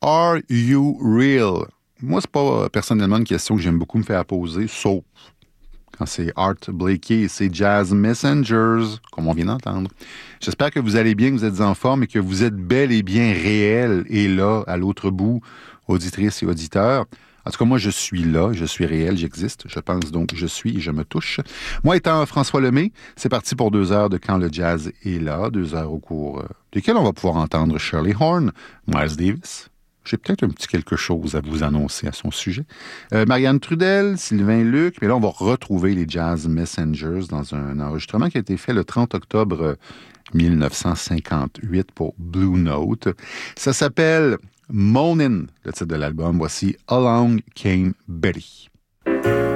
Are you real? Moi, c'est pas personnellement une question que j'aime beaucoup me faire poser, sauf quand c'est Art Blakey et ses Jazz Messengers, comme on vient d'entendre. J'espère que vous allez bien, que vous êtes en forme et que vous êtes bel et bien réel et là, à l'autre bout, auditrices et auditeurs. En tout cas, moi, je suis là, je suis réel, j'existe. Je pense donc je suis et je me touche. Moi, étant François Lemay, c'est parti pour 2 heures de Quand le jazz est là, 2 heures au cours desquelles on va pouvoir entendre Shirley Horn, Miles Davis. J'ai peut-être un petit quelque chose à vous annoncer à son sujet. Marianne Trudel, Sylvain Luc, mais là, on va retrouver les Jazz Messengers dans un enregistrement qui a été fait le 30 octobre 1958 pour Blue Note. Ça s'appelle Moanin', le titre de l'album. Voici Along Came Betty.